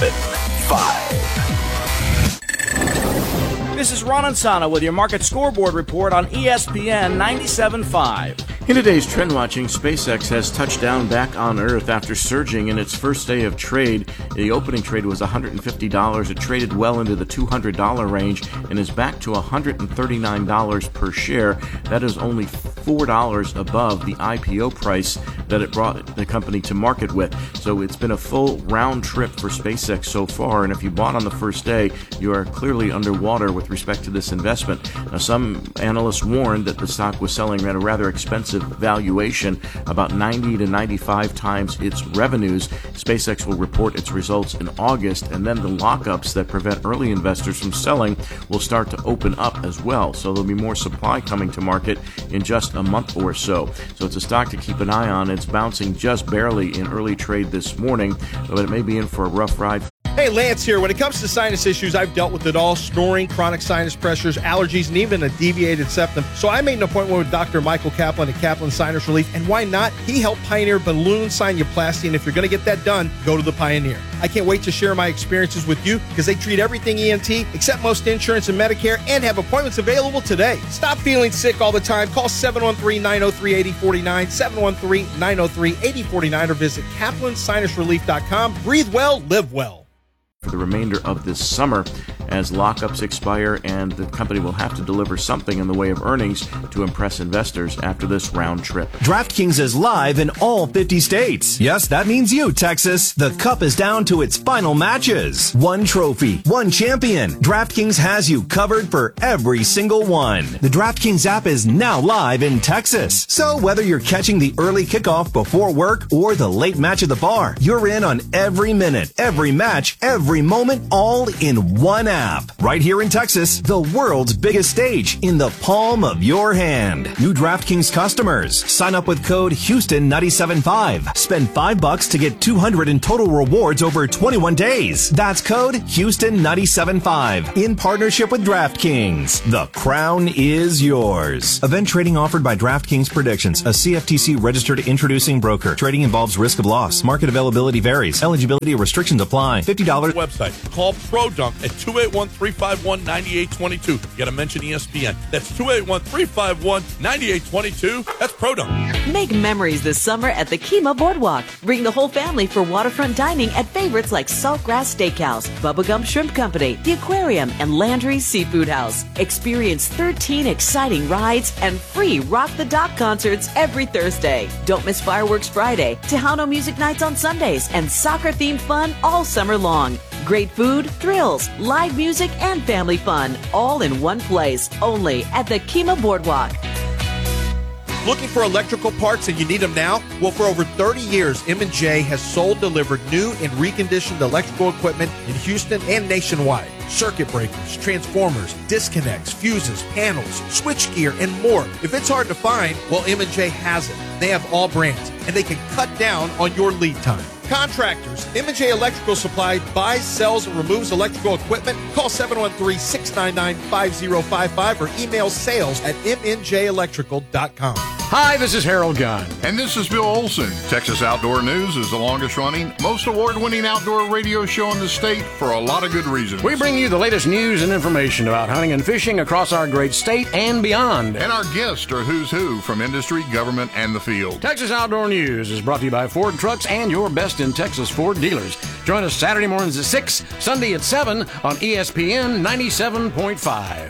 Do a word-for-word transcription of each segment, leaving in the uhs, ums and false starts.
seven five. This is Ron Ansana with your market scoreboard report on E S P N ninety-seven point five. In today's trend watching, SpaceX has touched down back on Earth after surging in its first day of trade. The opening trade was one hundred fifty dollars. It traded well into the two hundred dollars range and is back to one hundred thirty-nine dollars per share. That is only four dollars above the I P O price that it brought the company to market with. So it's been a full round trip for SpaceX so far, and if you bought on the first day, you are clearly underwater with respect to this investment. Now, some analysts warned that the stock was selling at a rather expensive valuation, about ninety to ninety-five times its revenues. SpaceX will report its results in August, and then the lockups that prevent early investors from selling will start to open up as well. So there'll be more supply coming to market in just a month or so. So it's a stock to keep an eye on. It's bouncing just barely in early trade this morning, but it may be in for a rough ride. Hey, Lance here. When it comes to sinus issues, I've dealt with it all: snoring, chronic sinus pressures, allergies, and even a deviated septum. So I made an appointment with Doctor Michael Kaplan at Kaplan Sinus Relief. And why not? He helped pioneer balloon sinuplasty. And if you're going to get that done, go to the Pioneer. I can't wait to share my experiences with you because they treat everything E N T, accept most insurance and Medicare, and have appointments available today. Stop feeling sick all the time. Call seven one three, nine oh three, eight oh four nine, seven one three, nine oh three, eight oh four nine, or visit kaplan sinus relief dot com. Breathe well, live well. For the remainder of this summer, as lockups expire, and the company will have to deliver something in the way of earnings to impress investors after this round trip. DraftKings is live in all fifty states. Yes, that means you, Texas. The Cup is down to its final matches. One trophy, one champion. DraftKings has you covered for every single one. The DraftKings app is now live in Texas. So whether you're catching the early kickoff before work or the late match at the bar, you're in on every minute, every match, every moment, all in one app. Right here in Texas, the world's biggest stage in the palm of your hand. New DraftKings customers, sign up with code Houston nine seven five. Spend five bucks to get two hundred in total rewards over twenty-one days. That's code Houston nine seven five. In partnership with DraftKings. The crown is yours. Event trading offered by DraftKings Predictions, a C F T C registered introducing broker. Trading involves risk of loss. Market availability varies. Eligibility restrictions apply. fifty dollars website. Call ProDunk at two eight one, three five one, nine eight two two. You got to mention E S P N. That's two eight one, three five one, nine eight two two. That's ProDunk. Make memories this summer at the Kima Boardwalk. Bring the whole family for waterfront dining at favorites like Saltgrass Steakhouse, Bubba Gump Shrimp Company, The Aquarium, and Landry's Seafood House. Experience thirteen exciting rides and free Rock the Dock concerts every Thursday. Don't miss Fireworks Friday, Tejano Music Nights on Sundays, and soccer-themed fun all summer long. Great food, thrills, live music, and family fun, all in one place, only at the Kima Boardwalk. Looking for electrical parts and you need them now? Well, for over thirty years, M and J has sold, delivered new and reconditioned electrical equipment in Houston and nationwide. Circuit breakers, transformers, disconnects, fuses, panels, switchgear, and more. If it's hard to find, well, M and J has it. They have all brands, and they can cut down on your lead time. Contractors, M and J Electrical Supply buys, sells, and removes electrical equipment. Call seven one three, six nine nine, five zero five five or email sales at m n j electrical dot com. Hi, this is Harold Gunn. And this is Bill Olson. Texas Outdoor News is the longest running, most award-winning outdoor radio show in the state for a lot of good reasons. We bring you the latest news and information about hunting and fishing across our great state and beyond. And our guests are who's who from industry, government, and the field. Texas Outdoor News is brought to you by Ford Trucks and your best in Texas Ford dealers. Join us Saturday mornings at six, Sunday at seven on E S P N ninety-seven point five.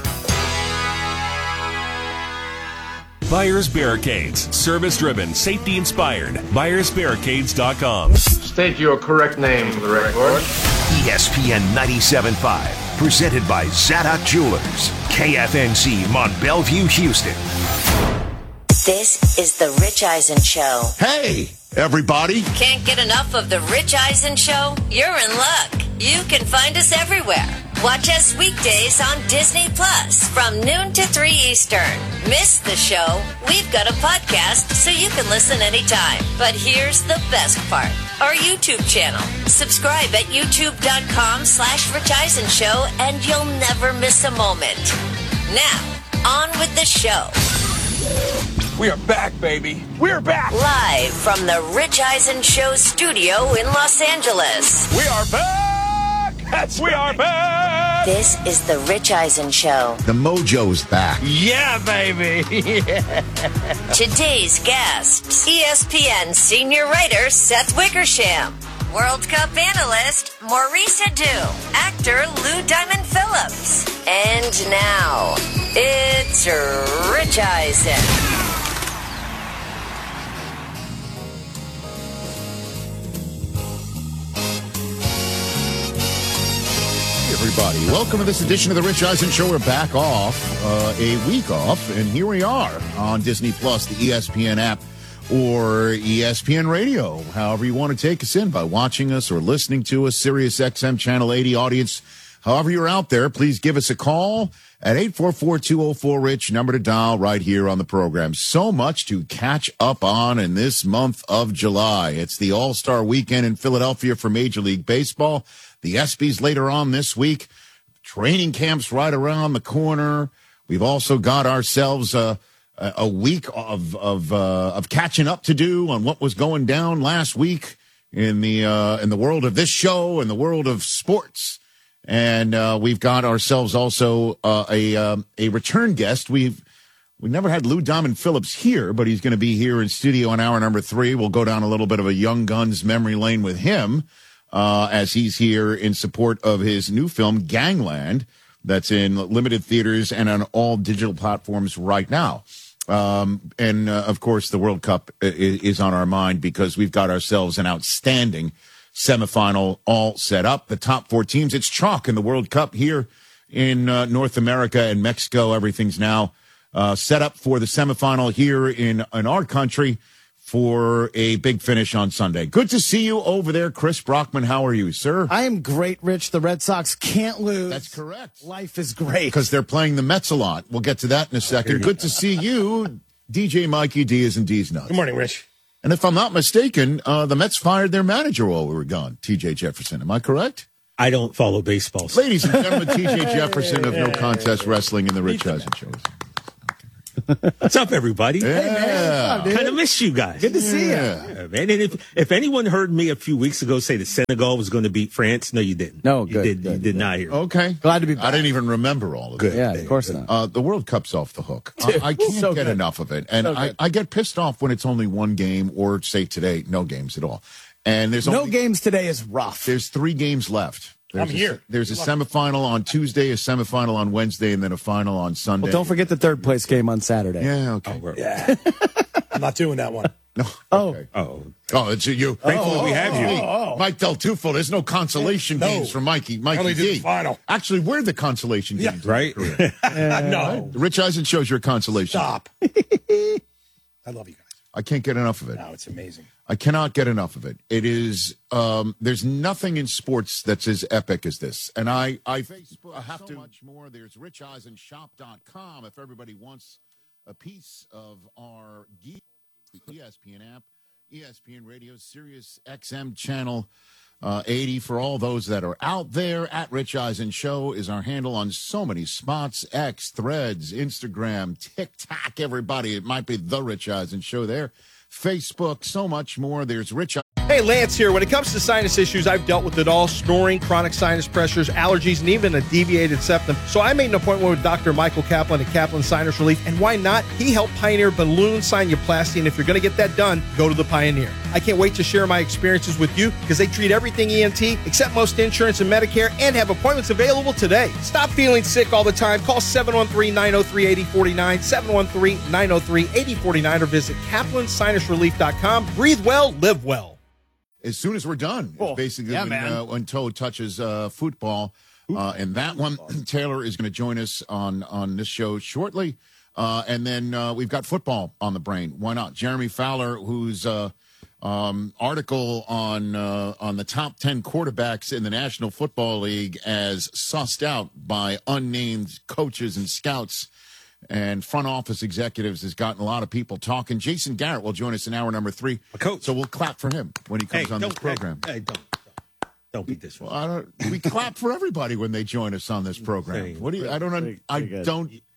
Byers Barricades. Service-driven, safety-inspired. Byers Barricades dot com. State your correct name for the record. E S P N ninety-seven point five. Presented by Zadok Jewelers. K F N C Mont Bellevue, Houston. This is The Rich Eisen Show. Hey, everybody. Can't get enough of The Rich Eisen Show? You're in luck. You can find us everywhere. Watch us weekdays on Disney Plus from noon to three Eastern. Miss the show? We've got a podcast so you can listen anytime. But here's the best part. Our YouTube channel. Subscribe at youtube.com slash Rich Eisen Show and you'll never miss a moment. Now, on with the show. We are back, baby. We're back. Live from the Rich Eisen Show studio in Los Angeles. We are back. That's we right. are back. This is the Rich Eisen Show. The mojo's back. Yeah, baby. Yeah. Today's guests, E S P N senior writer Seth Wickersham, World Cup analyst Maurice Adu, actor Lou Diamond Phillips, and now it's Rich Eisen. Everybody, welcome to this edition of the Rich Eisen Show. We're back off uh, a week off, and here we are on Disney Plus, the E S P N app, or E S P N Radio, however you want to take us in, by watching us or listening to us, Sirius X M Channel eighty audience. However you're out there, please give us a call at eight four four, two oh four, RICH, number to dial right here on the program. So much to catch up on in this month of July. It's the All-Star Weekend in Philadelphia for Major League Baseball. The ESPYs later on this week. Training camps right around the corner. We've also got ourselves a, a week of of uh, of catching up to do on what was going down last week in the uh, in the world of this show and the world of sports. And uh, we've got ourselves also uh, a um, a return guest. We've we never had Lou Diamond Phillips here, but he's going to be here in studio in hour number three. We'll go down a little bit of a Young Guns memory lane with him. Uh, as he's here in support of his new film, Gangland, that's in limited theaters and on all digital platforms right now. Um, and, uh, of course, the World Cup is, is on our mind because we've got ourselves an outstanding semifinal all set up. The top four teams, it's chalk in the World Cup here in uh, North America and Mexico. Everything's now uh, set up for the semifinal here in, in our country, for a big finish on Sunday. Good to see you over there, Chris Brockman. How are you, sir? I am great, Rich. The Red Sox can't lose. That's correct. Life is great. Because they're playing the Mets a lot. We'll get to that in a second. Good to see you, D J Mikey D is and D's Nuts. Good morning, Rich. And if I'm not mistaken, uh, the Mets fired their manager while we were gone, T J Jefferson. Am I correct? I don't follow baseball. So. Ladies and gentlemen, T J Jefferson of No Contest Wrestling in the Rich Eisen Show. What's up, everybody? Yeah. Kind of miss you guys. Good to see Yeah. you. Yeah, man. And if, if anyone heard me a few weeks ago say that Senegal was going to beat France, no, you didn't. No, you good, did, good, you did good. not hear. Okay. Glad to be back. I didn't even remember all of Good. it. Yeah, of course not. Uh, the World Cup's off the hook. I, I can't So get good. enough of it. And So I, good. I get pissed off when it's only one game, or say today, no games at all. And there's No only, games today is rough. There's three games left. There's I'm a, here. There's a semifinal on Tuesday, a semifinal on Wednesday, and then a final on Sunday. Well, don't forget the third place game on Saturday. Yeah, okay. Oh, Yeah. I'm not doing that one. No. Oh. Okay. oh. Oh, it's you. Thankfully oh, we have you. oh, oh. Mike Del Tufo. There's no consolation No. games for Mikey. Mikey only did D. the final. Actually, we're the consolation Yeah. games. Right? No. Rich Eisen shows your consolation. Stop. I love you guys. I can't get enough of it. No, it's amazing. I cannot get enough of it. It is, um, there's nothing in sports that's as epic as this. And I, I Facebook I have so to. much more. There's rich eisen shop dot com if everybody wants a piece of our geek, E S P N app, E S P N Radio, Sirius X M channel uh, eighty. For all those that are out there, at Rich Eisen Show is our handle on so many spots. X, Threads, Instagram, TikTok, everybody. It might be the Rich Eisen Show there. Facebook, so much more. There's Rich. Hey, Lance here. When it comes to sinus issues, I've dealt with it all. Snoring, chronic sinus pressures, allergies, and even a deviated septum. So I made an appointment with Doctor Michael Kaplan at Kaplan Sinus Relief. And why not? He helped pioneer balloon sinuplasty. And if you're going to get that done, go to the Pioneer. I can't wait to share my experiences with you because they treat everything E N T, accept most insurance and Medicare, and have appointments available today. Stop feeling sick all the time. Call seven one three, nine oh three, eight oh four nine, seven one three, nine oh three, eight oh four nine, or visit kaplan sinus relief dot com. Breathe well, live well. As soon as we're done, Cool. basically Yeah, when, man. uh, when Toad touches uh, football. Uh, and that one, Taylor is going to join us on, on this show shortly. Uh, and then uh, we've got football on the brain. Why not? Jeremy Fowler, whose uh, um, article on uh, on the top ten quarterbacks in the National Football League as sussed out by unnamed coaches and scouts and front office executives has gotten a lot of people talking. Jason Garrett will join us in hour number three. A coach. So we'll clap for him when he comes Hey, on this don't- program. Hey, hey, don't, don't be disrespectful. Well, I don't, we clap for everybody when they join us on this program. Hey, What do you? I don't. un- I pretty good. don't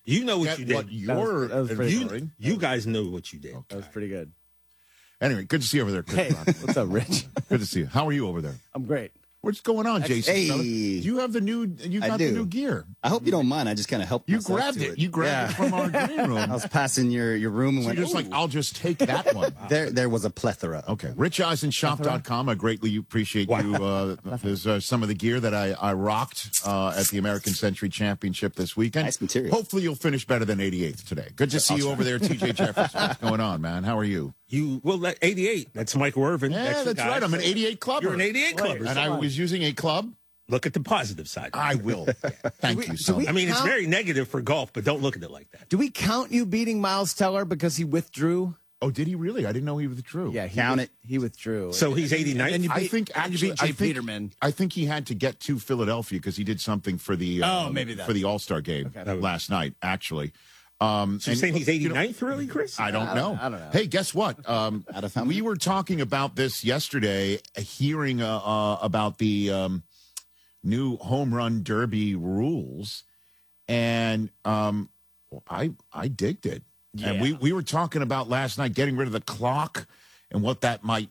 You know what Get you did. what you're That was- that was pretty you, good. you guys know what you did. That was pretty good. Anyway, good to see you over there, Chris. Hey, Brown. what's up, Rich? Good to see you. How are you over there? I'm great. What's going on, Jason? Hey. fella? You have the new. You I got do. the new gear. I hope you don't mind. I just kind of helped. You myself grabbed to it. You grabbed it from our green room. I was passing your, your room and So went, you're just like, "Ooh." I'll just take that one. there there was a plethora. Okay. rich eisen shop dot com. I greatly appreciate you. Uh, there's uh, some of the gear that I, I rocked uh, at the American Century Championship this weekend. Nice material. Hopefully you'll finish better than eighty-eighth today. Good to see you over there, T J Jefferson. What's going on, man? How are you? You well, that eighty-eight. That's Michael Irvin. Yeah, Extra that's guy. right. I'm an eighty-eight clubber. You're an eighty-eight clubber. And I was using a club. Look at the positive side. I will. Thank we- you do so we- much. I mean, it's Count- very negative for golf, but don't look at it like that. Do we count you beating Miles Teller because he withdrew? Oh, did he really? I didn't know he withdrew. Yeah, he Count with- He withdrew. So he's eighty-nine. And you I beat- think and you actually, beat I Jay think, Peterman. I think he had to get to Philadelphia because he did something for the Oh, um, maybe that. for the All Star game Okay. last night. Actually, um, So you're and, saying he's you know, eighty-ninth, really, Chris? I don't I know. don't- I don't know. Hey, guess what? Um, Out of how we many? were talking about this yesterday, uh, hearing uh, uh, about the um, new home run derby rules, and um, I I digged it. And we we were talking about last night getting rid of the clock and what that might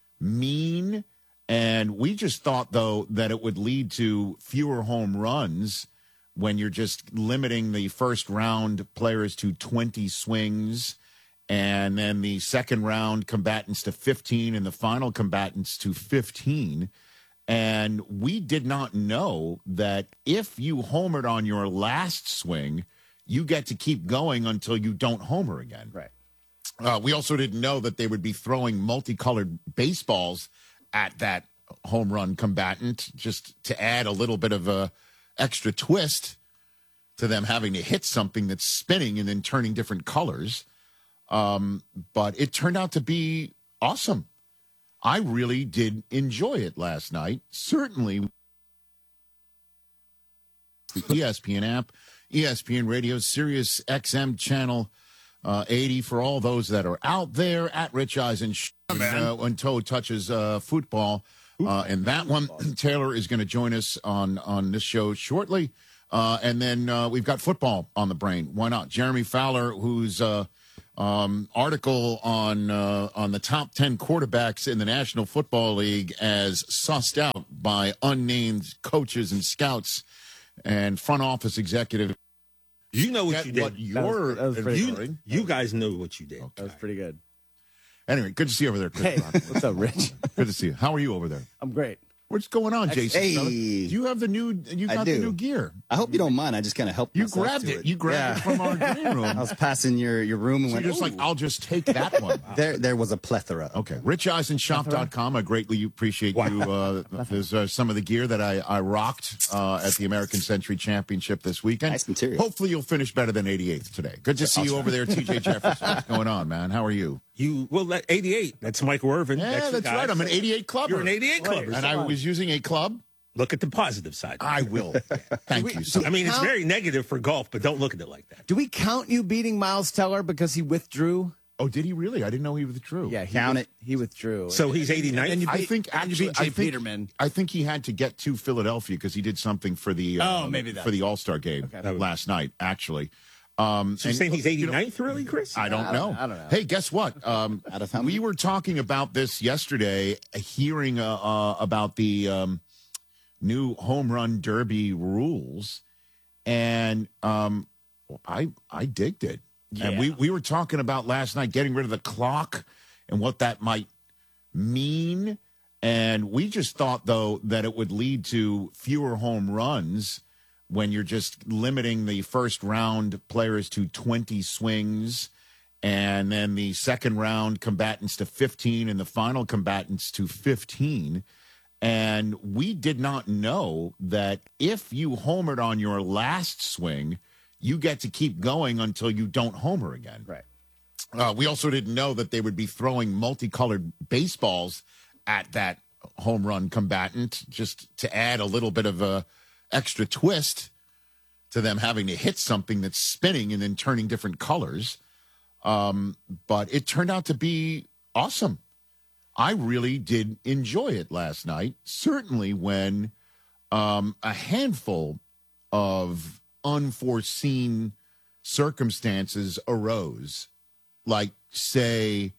mean. And we just thought, though, that it would lead to fewer home runs when you're just limiting the first round players to twenty swings and then the second round combatants to fifteen and the final combatants to fifteen. And we did not know that if you homered on your last swing, you get to keep going until you don't homer again. Right. Uh, we also didn't know that they would be throwing multicolored baseballs at that home run combatant just to add a little bit of a extra twist to them having to hit something that's spinning and then turning different colors. Um, but it turned out to be awesome. I really did enjoy it last night. Certainly, the E S P N app, E S P N Radio, Sirius X M channel uh, eighty for all those that are out there at Rich Eisen Show, uh, when Toe touches uh, football. Uh, and that one, Taylor is going to join us on, on this show shortly. Uh, and then uh, we've got football on the brain. Why not? Jeremy Fowler, whose uh, um, article on uh, on the top ten quarterbacks in the National Football League as sussed out by unnamed coaches and scouts and front office executives. You know what Get you did. what you're That was- that was pretty inferring. You, you guys know what you did. That was pretty good. Anyway, good to see you over there, Chris. Hey, Brown. what's up, Rich? Good to see you. How are you over there? I'm great. What's going on, Jason? Hey. fella? You have the new. You I got the do. new gear. I hope you don't mind. I just kind of helped. You myself grabbed to it. You grabbed it from our green room. I was passing your, your room and So went, you're just "Ooh." like, I'll just take that one. there there was a plethora. Okay. rich eisen shop dot com. I greatly appreciate you. Uh, there's uh, some of the gear that I, I rocked uh, at the American Century Championship this weekend. Nice material. Hopefully you'll finish better than eighty-eighth today. Good to see you over there, T J Jefferson. What's going on, man? How are you? You well, that eighty-eight. That's Michael Irvin. Yeah, Extra that's guy. right. I'm an eighty-eight clubber. You're an eighty-eight clubber. And I was using a club. Look at the positive side. I will. Thank you. So I mean, it's count- very negative for golf, but don't look at it like that. Do we count you beating Miles Teller because he withdrew? Oh, did he really? I didn't know he withdrew. Yeah, he Count with- He withdrew. So he's eighty-ninth. And you I beat- think and you actually, beat I Jay think, Peterman. I think he had to get to Philadelphia because he did something for the Oh, um, maybe that. for the All Star game Okay. last night. Actually, um, So you're and, saying he's you know, eighty-ninth, really, Chris? I don't I know. don't- I don't know. Hey, guess what? Um, Out of how we many? were talking about this yesterday, hearing uh, uh, about the um, new home run derby rules, and um, I I digged it. And we we were talking about last night getting rid of the clock and what that might mean. And we just thought, though, that it would lead to fewer home runs when you're just limiting the first round players to twenty swings and then the second round combatants to fifteen and the final combatants to fifteen. And we did not know that if you homered on your last swing, you get to keep going until you don't homer again. Right. Uh, we also didn't know that they would be throwing multicolored baseballs at that home run combatant just to add a little bit of a extra twist to them having to hit something that's spinning and then turning different colors. Um, but it turned out to be awesome. I really did enjoy it last night, certainly when um, a handful of unforeseen circumstances arose, like, say,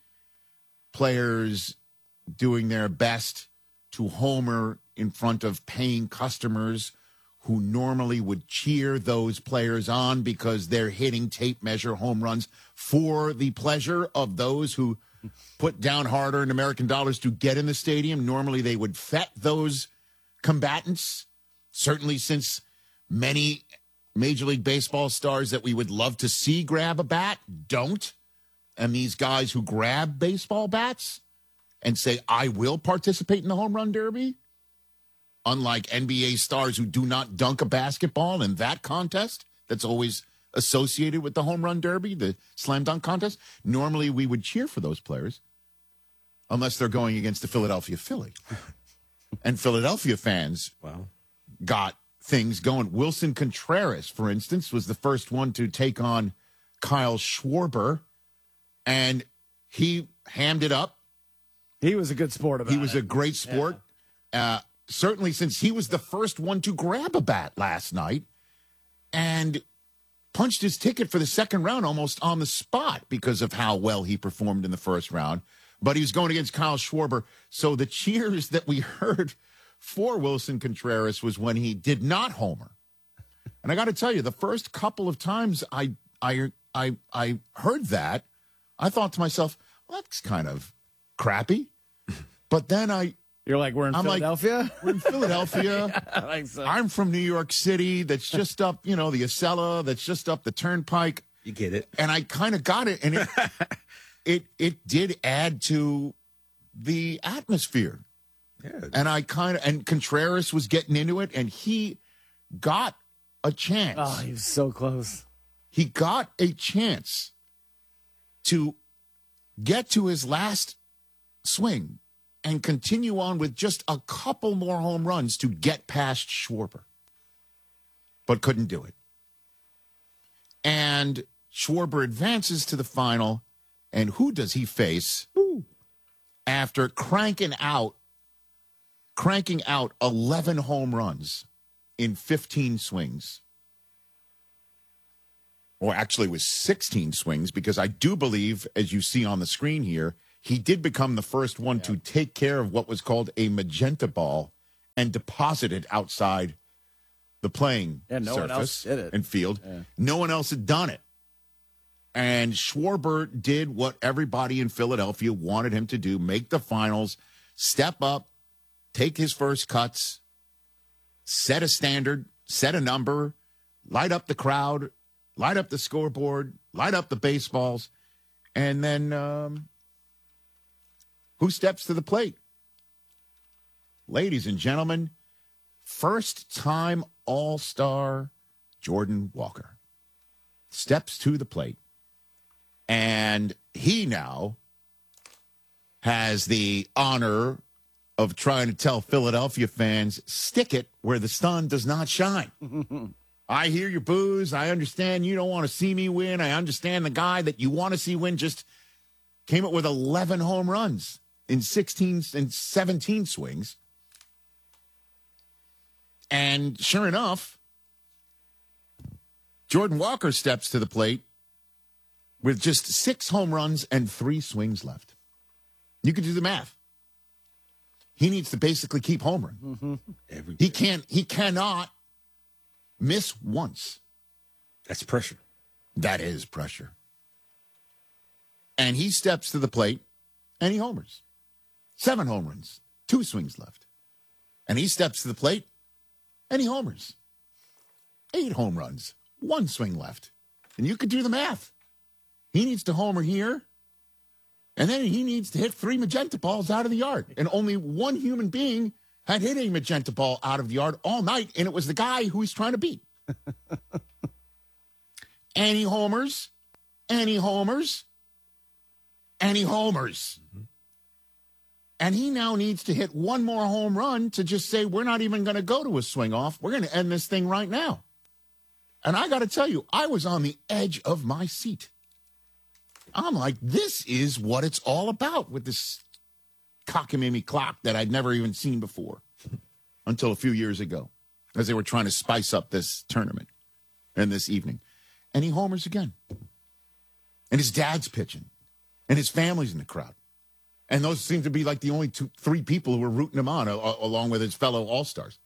players doing their best to homer in front of paying customers who normally would cheer those players on because they're hitting tape measure home runs for the pleasure of those who put down hard-earned American dollars to get in the stadium. Normally they would fet those combatants, certainly since many Major League Baseball stars that we would love to see grab a bat don't. And these guys who grab baseball bats and say, I will participate in the home run derby, unlike N B A stars who do not dunk a basketball in that contest that's always associated with the home run derby, the slam dunk contest. Normally we would cheer for those players unless they're going against the Philadelphia Philly. And Philadelphia fans wow. got things going. Wilson Contreras, for instance, was the first one to take on Kyle Schwarber, and he hammed it up. He was a good sport about it. He was a great sport. Yeah. Uh, certainly since he was the first one to grab a bat last night and punched his ticket for the second round almost on the spot because of how well he performed in the first round. But he was going against Kyle Schwarber. So the cheers that we heard for Wilson Contreras was when he did not homer. And I got to tell you, the first couple of times I, I, I, I heard that, I thought to myself, well, that's kind of crappy. But then I... You're like, we're in I'm Philadelphia? Like, we're in Philadelphia. Yeah, I like so. I'm from New York City. That's just up, you know, the Acela. That's just up the Turnpike. You get it. And I kind of got it. And it, it, it did add to the atmosphere. Yeah. And I kind of, and Contreras was getting into it, and he got a chance. Oh, he was so close. He got a chance to get to his last swing and continue on with just a couple more home runs to get past Schwarber, but couldn't do it. And Schwarber advances to the final, and who does he face Ooh. after cranking out, cranking out eleven home runs in fifteen swings? Or actually it was sixteen swings, because I do believe, as you see on the screen here, he did become the first one yeah. to take care of what was called a magenta ball and deposit it outside the playing yeah, no surface one else did it. and field. Yeah. No one else had done it. And Schwarber did what everybody in Philadelphia wanted him to do, make the finals, step up, take his first cuts, set a standard, set a number, light up the crowd, light up the scoreboard, light up the baseballs, and then um, who steps to the plate? Ladies and gentlemen, first-time All-Star Jordan Walker steps to the plate, and he now has the honor of trying to tell Philadelphia fans, stick it where the sun does not shine. I hear your boos. I understand you don't want to see me win. I understand the guy that you want to see win just came up with eleven home runs in sixteen and seventeen swings. And sure enough, Jordan Walker steps to the plate with just six home runs and three swings left. You can do the math. He needs to basically keep homering. Mm-hmm. He can't, he cannot miss once. That's pressure. That is pressure. And he steps to the plate, and he homers. Seven home runs, two swings left. And he steps to the plate, and he homers. Eight home runs, one swing left. And you could do the math. He needs to homer here, and then he needs to hit three magenta balls out of the yard. And only one human being had hit a magenta ball out of the yard all night, and it was the guy who he's trying to beat. And he homers, and he homers, and he homers. Mm-hmm. And he now needs to hit one more home run to just say, we're not even going to go to a swing off. We're going to end this thing right now. And I got to tell you, I was on the edge of my seat. I'm like, this is what it's all about with this cockamamie clock that I'd never even seen before until a few years ago, as they were trying to spice up this tournament and this evening. and he homers again. And his dad's pitching, and his family's in the crowd. And those seem to be like the only two, three people who were rooting him on, a, a, along with his fellow All-Stars.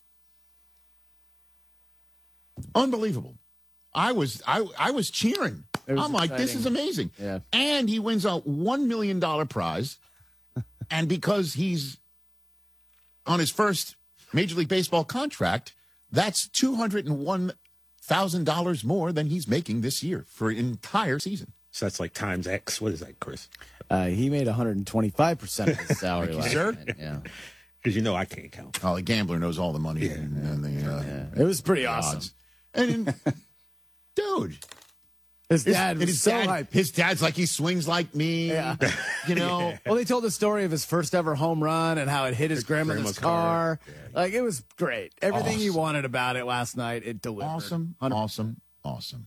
Unbelievable. I was I I was cheering. I'm like, this is amazing. Yeah. And he wins a one million dollars prize. And because he's on his first Major League Baseball contract, that's two hundred one thousand dollars more than he's making this year for an entire season. So that's like times X. What is that, Chris? Uh, he made one hundred twenty-five percent of his salary Thank you, last sir. night. Yeah. Because you know I can't count. Oh, the gambler knows all the money. Yeah. And, and the, uh, yeah. It was pretty awesome. odds. And, dude. His dad his, was his so dad, hyped. His dad's like, he swings like me. Yeah. You know? Well, they told the story of his first ever home run and how it hit his grandmother's, grandma's car. car. Yeah. Like, it was great. Everything Awesome. you wanted about it last night, it delivered. Awesome, one hundred percent. awesome, awesome.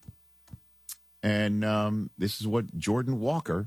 And um, this is what Jordan Walker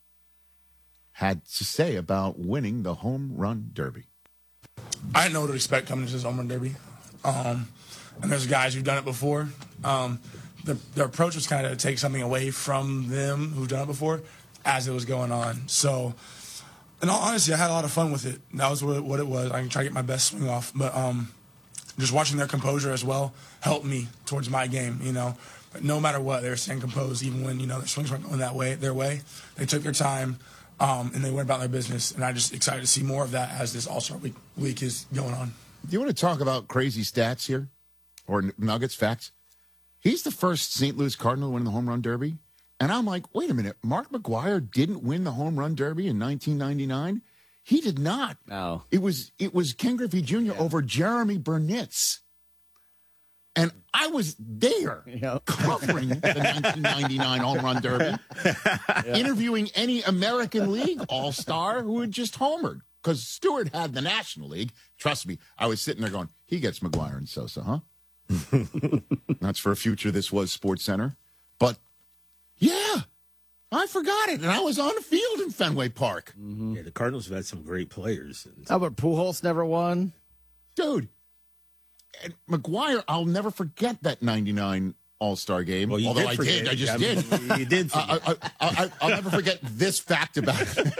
had to say about winning the home run derby. I didn't know what to expect coming to this home run derby. Um, and there's guys who've done it before. Um, the, their approach was kind of to take something away from them who've done it before as it was going on. So, in all honesty, I had a lot of fun with it. That was what, what it was. I can try to get my best swing off. But um, just watching their composure as well helped me towards my game, you know. But no matter what, they were staying composed, even when, you know, their swings weren't going that way, their way. They took their time, um, and they went about their business. And I'm just excited to see more of that as this All-Star week, week is going on. Do you want to talk about crazy stats here? Or Nuggets facts? He's the first Saint Louis Cardinal to win the home run derby. And I'm like, wait a minute. Mark McGwire didn't win the home run derby in nineteen ninety-nine? He did not. No. It was it was Ken Griffey Junior Yeah. over Jeremy Burnitz. And I was there Yep. covering the nineteen ninety-nine home run derby, Yeah. interviewing any American League all-star who had just homered. Because Stewart had the National League. Trust me, I was sitting there going, he gets McGwire and Sosa, huh? That's for a future This Was Sports Center. But, yeah, I forgot it. And I was on the field in Fenway Park. Mm-hmm. Yeah, the Cardinals have had some great players. How about Pujols never won? Dude, and McGwire, I'll never forget that ninety-nine All-Star game. Well, you Although did I forget did. it. I just I mean, did. you did forget. I, I, I, I'll never forget this fact about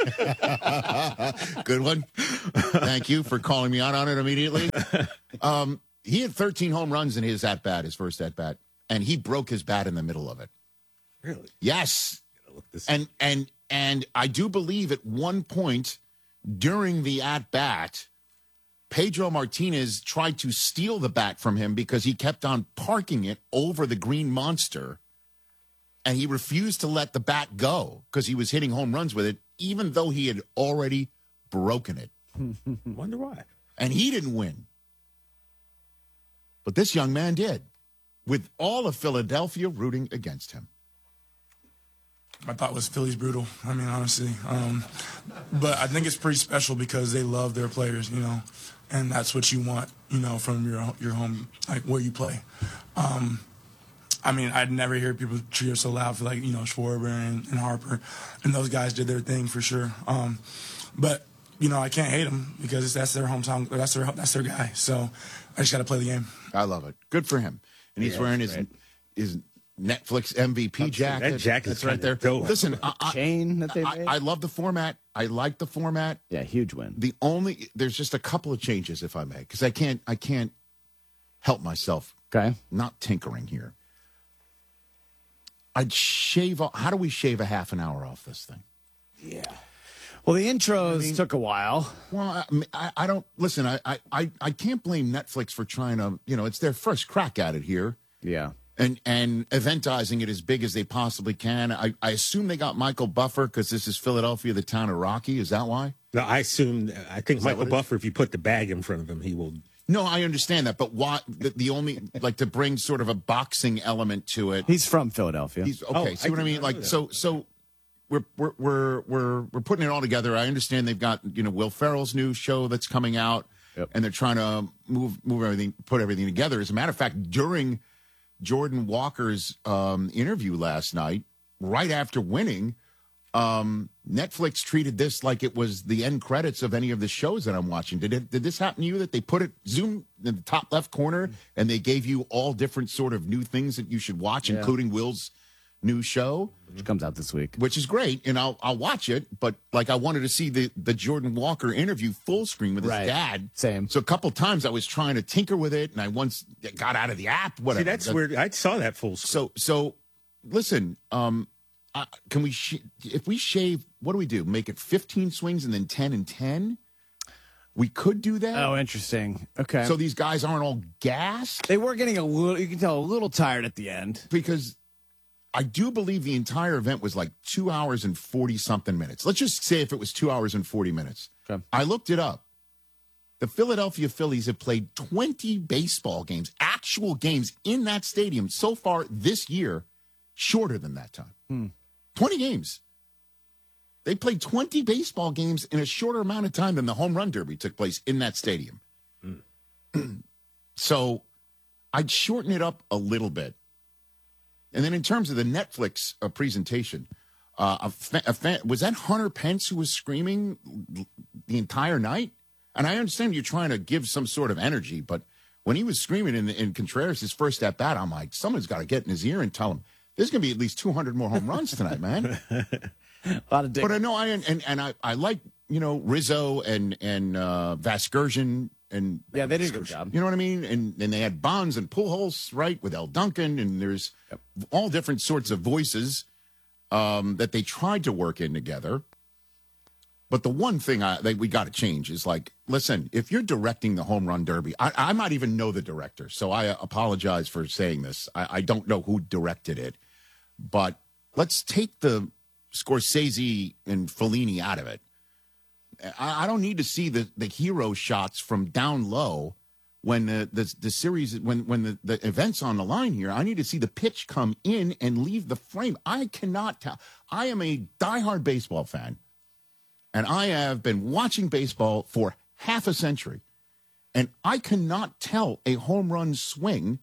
it. Good one. Thank you for calling me out on it immediately. Um, he had thirteen home runs in his at-bat, his first at-bat, and he broke his bat in the middle of it. Really? Yes. And and and I do believe at one point during the at-bat, Pedro Martinez tried to steal the bat from him because he kept on parking it over the green monster, and he refused to let the bat go because he was hitting home runs with it, even though he had already broken it. Wonder why. And he didn't win. But this young man did, with all of Philadelphia rooting against him. My thought was Philly's brutal. I mean, honestly. Um, but I think it's pretty special because they love their players, you know, and that's what you want, you know, from your your home, like where you play. Um, I mean, I'd never hear people cheer so loud for, like, you know, Schwarber and, and Harper, and those guys did their thing for sure. Um, but, you know, I can't hate them because it's, that's their hometown, that's their that's their guy. So I just got to play the game. I love it. Good for him. And he's Yeah, wearing his right. his Netflix M V P jacket. That jacket's That's right there. kinda dope. Listen, I, I, Chain that they I, made? I love the format. I like the format. Yeah, huge win. The only there's just a couple of changes, if I may, because I can't I can't help myself. Okay. Not tinkering here. I'd shave. off- How do we shave a half an hour off this thing? Yeah. Well, the intros I mean- took a while. Well, I, I, I don't listen. I, I, I can't blame Netflix for trying to. You know, it's their first crack at it here. Yeah. And and eventizing it as big as they possibly can. I, I assume they got Michael Buffer because this is Philadelphia, the town of Rocky. Is that why? No, I assume, I think Is that Michael what it is? Buffer, if you put the bag in front of him, he will. No, I understand that, but why? The, the only like to bring sort of a boxing element to it. He's from Philadelphia. He's okay. Oh, see I what I did mean? not know Like that. so so. We're we're we're we're we're putting it all together. I understand they've got you know Will Ferrell's new show that's coming out, Yep. and they're trying to move move everything, put everything together. As a matter of fact, during Jordan Walker's um, interview last night, right after winning, um, Netflix treated this like it was the end credits of any of the shows that I'm watching. Did it? Did this happen to you? That they put it zoom in the top left corner and they gave you all different sort of new things that you should watch, Yeah. including Will's new show, which comes out this week, which is great, and I'll I'll watch it. But like, I wanted to see the the Jordan Walker interview full screen with his Right. dad. Same. So a couple times I was trying to tinker with it, and I once got out of the app. Whatever. See, that's where I saw that full screen. So so, listen. Um, uh, can we sh- if we shave? What do we do? Make it fifteen swings and then ten and ten. We could do that. Oh, interesting. Okay. So these guys aren't all gassed. They were getting a little. You can tell a little tired at the end because I do believe the entire event was like two hours and forty something minutes. Let's just say if it was two hours and forty minutes. Okay. I looked it up. The Philadelphia Phillies have played twenty baseball games, actual games in that stadium so far this year, shorter than that time. Hmm. twenty games. They played twenty baseball games in a shorter amount of time than the home run derby took place in that stadium. Hmm. So I'd shorten it up a little bit. And then in terms of the Netflix uh, presentation, uh, a fa- a fan, was that Hunter Pence who was screaming the entire night? And I understand you're trying to give some sort of energy, but when he was screaming in, in Contreras' first at bat, I'm like, someone's got to get in his ear and tell him there's going to be at least two hundred more home runs tonight, man. A lot of dick. But I know I and and I, I like you know Rizzo and and uh, Vasgersian and yeah, they did a good job. You know what I mean? And and they had Bonds and Pujols, right, with El Duncan, and there's yep. all different sorts of voices um, that they tried to work in together. But the one thing I, that we got to change is like, listen, if you're directing the home run derby, I, I might even know the director, so I apologize for saying this. I, I don't know who directed it, but let's take the Scorsese and Fellini out of it. I, I don't need to see the, the hero shots from down low when the the, the series when when the, the event's on the line here. I need to see the pitch come in and leave the frame. I cannot tell. I am a diehard baseball fan, and I have been watching baseball for half a century, and I cannot tell a home run swing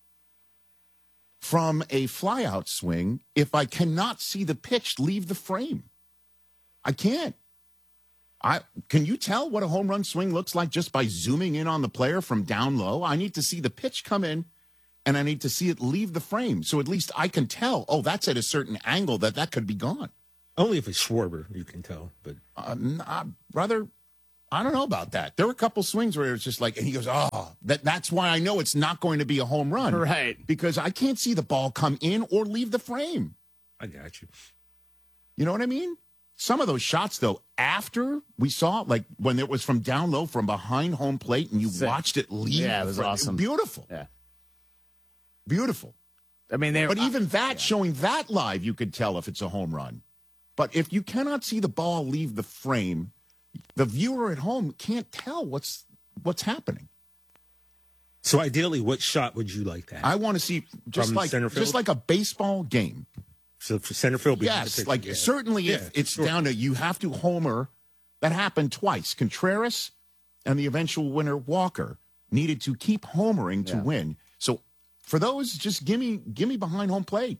from a flyout swing if I cannot see the pitch leave the frame. I can't. I can you tell what a home run swing looks like just by zooming in on the player from down low? I need to see the pitch come in, and I need to see it leave the frame, so at least I can tell, oh, that's at a certain angle that that could be gone. Only if it's Schwarber, you can tell. But uh, nah, brother, I don't know about that. There were a couple swings where it's just like, and he goes, oh, that, that's why I know it's not going to be a home run. Right. Because I can't see the ball come in or leave the frame. I got you. You know what I mean? Some of those shots, though, after we saw, like when it was from down low, from behind home plate, and you Sick. watched it leave. Yeah, it the was frame. awesome. Beautiful. Yeah. Beautiful. I mean, they But even that, yeah. showing that live, you could tell if it's a home run. But if you cannot see the ball leave the frame, the viewer at home can't tell what's what's happening. So ideally, what shot would you like to have? I want to see just From like center field? just like a baseball game. So for center field, behind the Yes, pitcher, like yeah. certainly Yeah, if it's sure. down to you have to homer. That happened twice. Contreras and the eventual winner Walker needed to keep homering to Yeah. win. So for those, just give me give me behind home plate.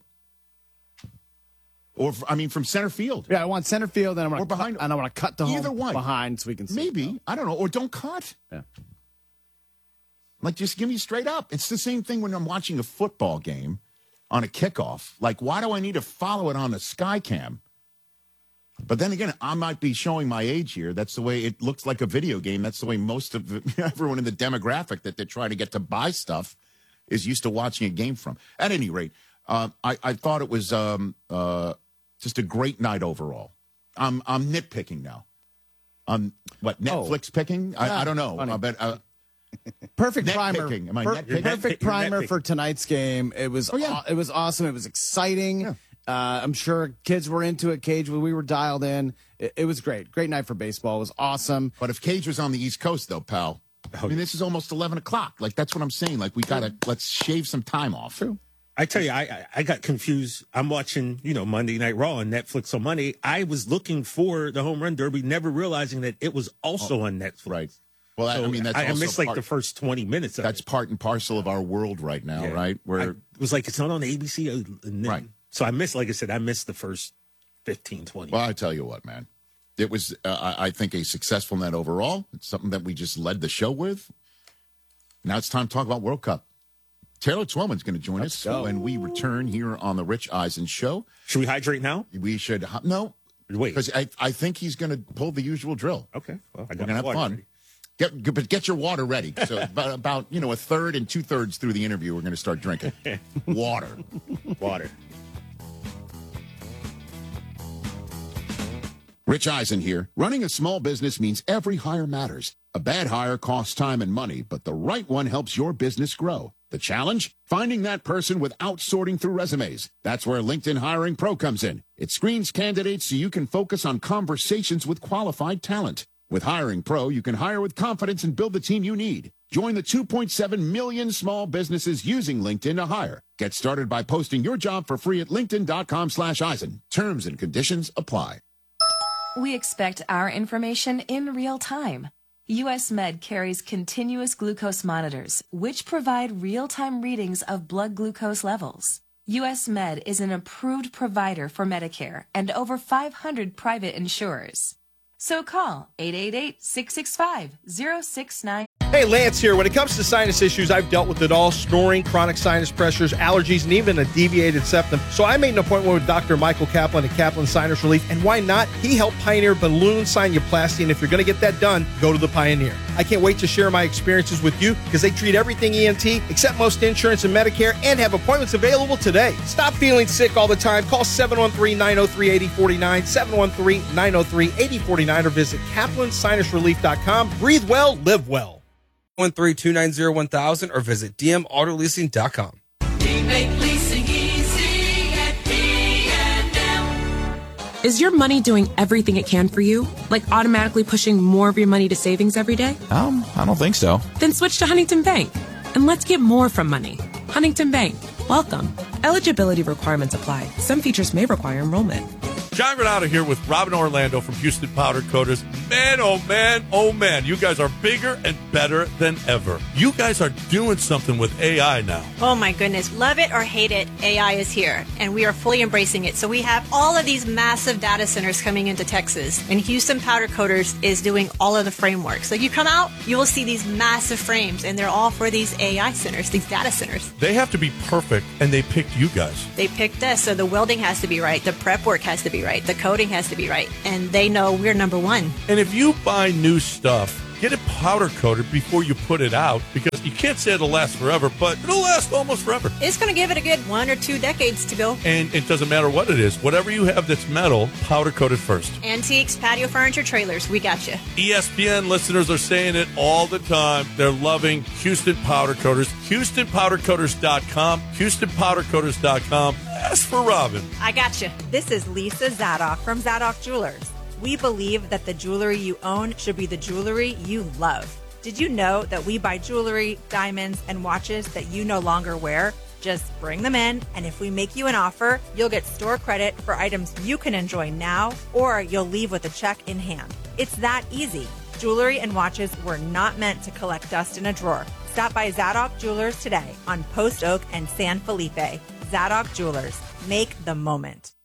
Or, I mean, from center field. Yeah, I want center field, and I want Or behind- and I want to cut the Either home one. behind so we can see. Maybe. I don't know. Or don't cut. Yeah. Like, just give me straight up. It's the same thing when I'm watching a football game on a kickoff. Like, why do I need to follow it on the sky cam? But then again, I might be showing my age here. That's the way it looks like a video game. That's the way most of the, everyone in the demographic that they're trying to get to buy stuff is used to watching a game from. At any rate, uh, I, I thought it was um, uh, just a great night overall. I'm I'm nitpicking now. Um, what Netflix picking? I, Yeah, I don't know. funny. I bet. Uh, Perfect Net primer. picking. Am I Per- net picking? perfect You're net primer picking. for tonight's game. It was Oh, yeah. aw- it was awesome. It was exciting. Yeah. Uh, I'm sure kids were into it. Cage, we were dialed in. It, it was great. Great night for baseball. It was awesome. But if Cage was on the East Coast, though, pal, I mean, this is almost eleven o'clock. Like, that's what I'm saying. Like, we gotta let's shave some time off. True. I tell you, I, I I got confused. I'm watching, you know, Monday Night Raw on Netflix on Monday. I was looking for the home run derby, never realizing that it was also on Netflix. Right. Well, I, So I mean, that's I, I also missed like part, the first twenty minutes. Of that's it. part and parcel of our world right now, Yeah. right? I, Where it was like it's not on A B C. And then, Right. So I missed, like I said, I missed the first fifteen, twenty. Well, I tell you what, man. It was, uh, I think, a successful night overall. It's something that we just led the show with. Now it's time to talk about World Cup. Taylor Twellman's going to join Let's us go. when we return here on the Rich Eisen Show. Should we hydrate now? We should. No. Wait. Because I, I think he's going to pull the usual drill. Okay. Well, I We're going to have fun. Ready. Get, but get your water ready. So about, about, you know, a third and two-thirds through the interview, we're going to start drinking. Water. Water. Rich Eisen here. Running a small business means every hire matters. A bad hire costs time and money, but the right one helps your business grow. The challenge? Finding that person without sorting through resumes. That's where LinkedIn Hiring Pro comes in. It screens candidates so you can focus on conversations with qualified talent. With Hiring Pro, you can hire with confidence and build the team you need. Join the two point seven million small businesses using LinkedIn to hire. Get started by posting your job for free at linkedin.com slash Eisen. Terms and conditions apply. We expect our information in real time. U S Med carries continuous glucose monitors, which provide real-time readings of blood glucose levels. U S Med is an approved provider for Medicare and over five hundred private insurers. So call eight eight eight, six six five, zero six nine. Hey, Lance here. When it comes to sinus issues, I've dealt with it all: snoring, chronic sinus pressures, allergies, and even a deviated septum. So I made an appointment with Doctor Michael Kaplan at Kaplan Sinus Relief. And why not? He helped pioneer balloon sinuplasty. And if you're going to get that done, go to the Pioneer. I can't wait to share my experiences with you because they treat everything E N T, accept most insurance and Medicare, and have appointments available today. Stop feeling sick all the time. Call seven one three, nine oh three, eight oh four nine, seven one three, nine oh three, eight oh four nine, or visit kaplan sinus relief dot com. Breathe well, live well. one three two nine zero one thousand or visit d m auto leasing dot com. We make leasing easy at D and M. Is your money doing everything it can for you? Like automatically pushing more of your money to savings every day? Um, I don't think so. Then switch to Huntington Bank and let's get more from money. Huntington Bank. Welcome. Eligibility requirements apply. Some features may require enrollment. John Granado here with Robin Orlando from Houston Powder Coaters. Man, oh man, oh man, you guys are bigger and better than ever. You guys are doing something with A I now. Oh my goodness. Love it or hate it, A I is here, and we are fully embracing it. So we have all of these massive data centers coming into Texas, and Houston Powder Coaters is doing all of the framework. So you come out, you will see these massive frames, and they're all for these A I centers, these data centers. They have to be perfect, and they picked you guys. They picked us, so the welding has to be right, the prep work has to be right, the coating has to be right, and they know we're number one. And if you buy new stuff, get it powder coated before you put it out, because you can't say it'll last forever, but it'll last almost forever. It's going to give it a good one or two decades to go. And it doesn't matter what it is. Whatever you have that's metal, powder coated first. Antiques, patio furniture, trailers, we got you. E S P N listeners are saying it all the time. They're loving Houston Powder Coaters. Houston Powder Coaters dot com. Houston Powder Coaters dot com. Ask for Robin. I got you. This is Lisa Zadok from Zadok Jewelers. We believe that the jewelry you own should be the jewelry you love. Did you know that we buy jewelry, diamonds, and watches that you no longer wear? Just bring them in, and if we make you an offer, you'll get store credit for items you can enjoy now, or you'll leave with a check in hand. It's that easy. Jewelry and watches were not meant to collect dust in a drawer. Stop by Zadok Jewelers today on Post Oak and San Felipe. Zadok Jewelers. Make the moment.